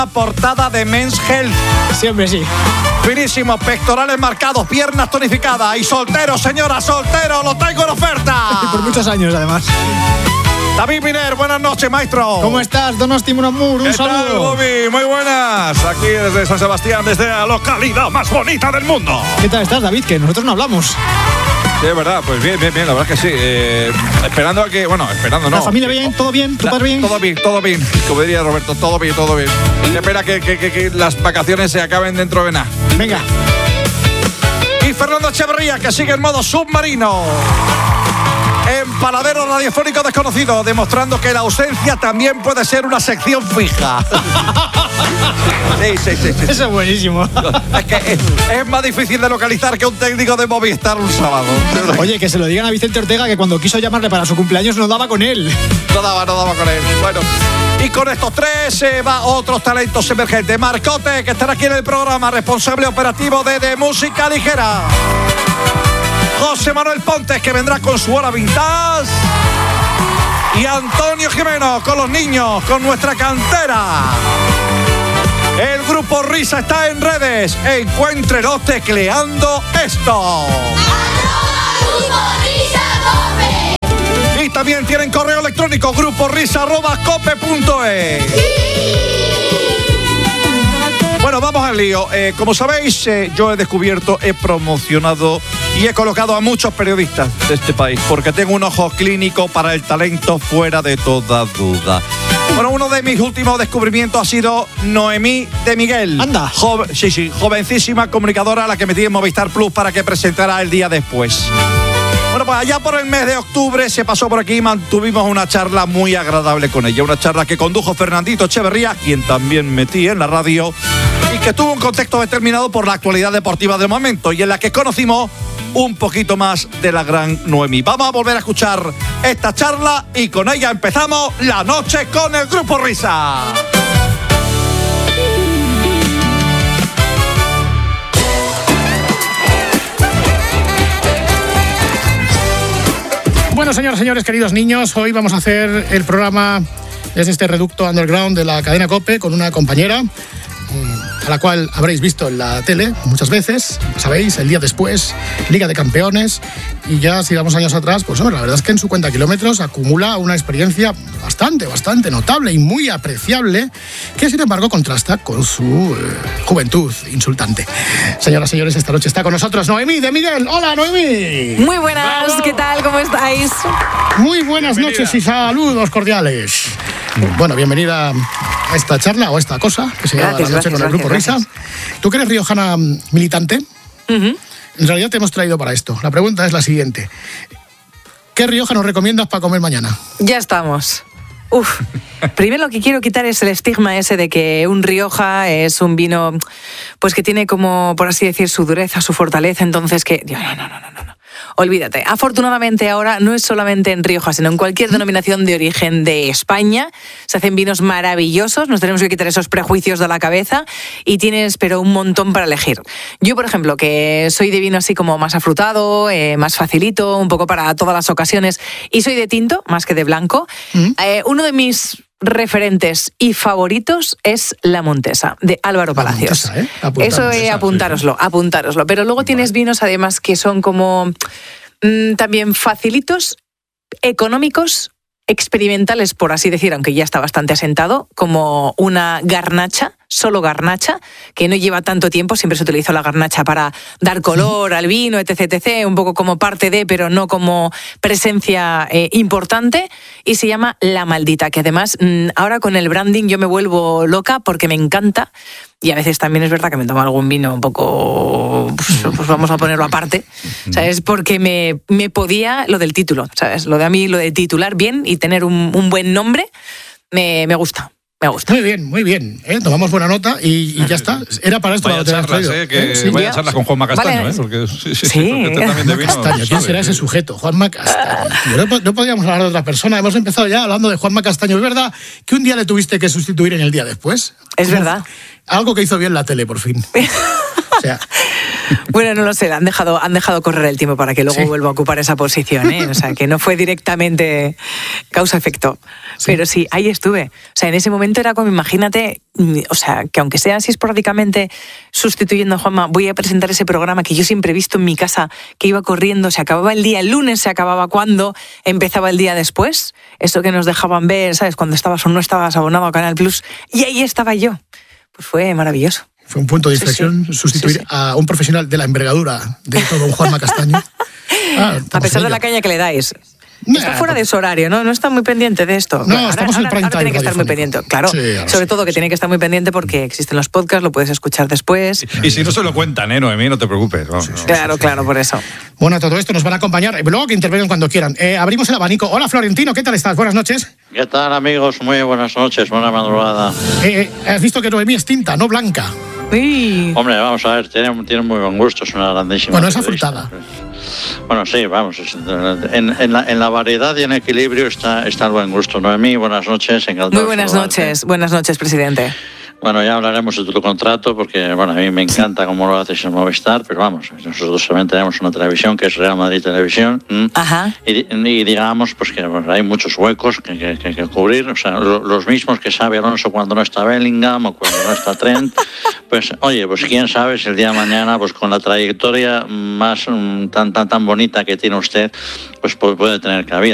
Portada de Men's Health. Siempre sí. Finísimos, pectorales marcados, piernas tonificadas. Y soltero, señora, soltero, lo traigo en oferta. Y por muchos años, además. David Miner, buenas noches, maestro. ¿Cómo estás, Donosti Munamur? Un saludo. ¿Qué tal, Bobby? Muy buenas. Aquí desde San Sebastián, desde la localidad más bonita del mundo. ¿Qué tal estás, David? Que nosotros no hablamos. Sí, es verdad, pues bien, la verdad es que sí. Esperando a que, esperando no. ¿La familia bien? ¿Todo bien? ¿Tu padre bien? Todo bien. Como diría Roberto, todo bien. Qué pena que las vacaciones se acaben dentro de nada. Venga. Y Fernando Echeverría, que sigue en modo submarino. En Paladero Radiofónico Desconocido, demostrando que la ausencia también puede ser una sección fija. Sí. Eso es buenísimo. Es que es más difícil de localizar que un técnico de Movistar un sábado. Oye, que se lo digan a Vicente Ortega, que cuando quiso llamarle para su cumpleaños no daba con él. No daba con él. Bueno, y con estos tres se va otros talentos emergentes. Marcote, que estará aquí en el programa, responsable operativo de Música Ligera. José Manuel Pontes, que vendrá con su hora vintage. Y Antonio Jimeno, con los niños, con nuestra cantera. El Grupo Risa está en redes. Encuéntrelo tecleando esto. Y también tienen correo electrónico, gruporisa@cope.es. Bueno, vamos al lío. Como sabéis, yo he promocionado y he colocado a muchos periodistas de este país porque tengo un ojo clínico para el talento fuera de toda duda. Bueno, uno de mis últimos descubrimientos ha sido Noemí de Miguel. Anda. Jovencísima comunicadora a la que metí en Movistar Plus para que presentara El Día Después. Bueno, pues allá por el mes de octubre se pasó por aquí y mantuvimos una charla muy agradable con ella. Una charla que condujo Fernandito Echeverría, quien también metí en la radio, y que tuvo un contexto determinado por la actualidad deportiva del momento y en la que conocimos un poquito más de la gran Noemí. Vamos a volver a escuchar esta charla y con ella empezamos la noche con el Grupo Risa. Bueno, señoras, señores, queridos niños, hoy vamos a hacer el programa desde este reducto underground de la cadena COPE con una compañera a la cual habréis visto en la tele muchas veces, sabéis, El Día Después, Liga de Campeones, y ya si vamos años atrás, pues hombre, la verdad es que en su cuenta de kilómetros acumula una experiencia bastante notable y muy apreciable, que sin embargo contrasta con su juventud insultante. Señoras, señores, esta noche está con nosotros Noemí de Miguel. ¡Hola, Noemí! Muy buenas, ¡bravo! ¿Qué tal? ¿Cómo estáis? Muy buenas noches y saludos cordiales. Bueno, bienvenida a esta charla o a esta cosa que se llama La Noche con el Grupo Risa. Tú que eres riojana militante, en realidad te hemos traído para esto. La pregunta es la siguiente. ¿Qué Rioja nos recomiendas para comer mañana? Ya estamos. Primero lo que quiero quitar es el estigma ese de que un Rioja es un vino pues que tiene como, por así decir, su dureza, su fortaleza, entonces que... No. Olvídate. Afortunadamente ahora no es solamente en Rioja, sino en cualquier denominación de origen de España. Se hacen vinos maravillosos, nos tenemos que quitar esos prejuicios de la cabeza y tienes, pero un montón para elegir. Yo, por ejemplo, que soy de vino así como más afrutado, más facilito, un poco para todas las ocasiones, y soy de tinto más que de blanco, uno de mis referentes y favoritos es La Montesa, de Álvaro Palacios. Eso apuntároslo. Pero luego tienes vinos además que son como también facilitos, económicos, experimentales, por así decir, aunque ya está bastante asentado, como una garnacha, solo garnacha, que no lleva tanto tiempo, siempre se utiliza la garnacha para dar color al vino, etc., un poco como parte de, pero no como presencia importante, y se llama La Maldita, que además ahora con el branding yo me vuelvo loca porque me encanta, y a veces también es verdad que me tomo algún vino un poco, pues vamos a ponerlo aparte, ¿sabes? Porque me podía lo del título, ¿sabes? Lo de titular bien y tener un buen nombre, me gusta. Me gusta. Muy bien. Tomamos buena nota y ya está. Era para esto vaya charlas, vaya charlas con Juanma Castaño, vale. Porque también de vino, Castaño, ¿quién será ese sujeto? Juanma Castaño. No podíamos hablar de otra persona. Hemos empezado ya hablando de Juanma Castaño. ¿Es verdad que un día le tuviste que sustituir en El Día Después? Es verdad. Algo que hizo bien la tele, por fin. O sea... Bueno, no lo sé, han dejado correr el tiempo para que luego vuelva a ocupar esa posición, ¿eh? O sea, que no fue directamente causa-efecto. Sí. Pero sí, ahí estuve. O sea, en ese momento era como, imagínate, o sea, que aunque sea así esporádicamente sustituyendo a Juanma, voy a presentar ese programa que yo siempre he visto en mi casa, que iba corriendo, se acababa el día, el lunes se acababa cuando empezaba el día después. Eso que nos dejaban ver, ¿sabes? Cuando estabas o no estabas abonado a Canal Plus. Y ahí estaba yo. Pues fue maravilloso. Fue un punto de inflexión sustituir a un profesional de la envergadura de todo un Juanma Castaño. A pesar de la caña que le dais. Está fuera de su horario, ¿no? No está muy pendiente de esto. No, estamos en el prime time. Tiene que estar muy pendiente. Claro, sobre todo que tiene que estar muy pendiente porque existen los podcasts, lo puedes escuchar después. Y si no se lo cuentan, Noemí, no te preocupes. Claro, por eso. Bueno, todo esto nos van a acompañar. Luego que intervengan cuando quieran. Abrimos el abanico. Hola, Florentino, ¿qué tal estás? Buenas noches. ¿Qué tal, amigos? Muy buenas noches, buena madrugada. Has visto que Noemí es tinta, no blanca. Sí. Hombre, vamos a ver, tiene muy buen gusto, es una grandísima. Bueno, es afrutada. Bueno, sí, vamos, en la variedad y en equilibrio está el buen gusto. Noemí, buenas noches, encantado. Muy buenas noches, presidente. Bueno, ya hablaremos de tu contrato porque, bueno, a mí me encanta cómo lo haces en Movistar, pero vamos, nosotros también tenemos una televisión que es Real Madrid Televisión. Ajá. Y digamos pues que hay muchos huecos que cubrir, o sea, los mismos que sabe Alonso cuando no está Bellingham o cuando no está Trent. Pues, oye, pues quién sabe si el día de mañana, pues con la trayectoria más tan bonita que tiene usted, pues puede tener cabida.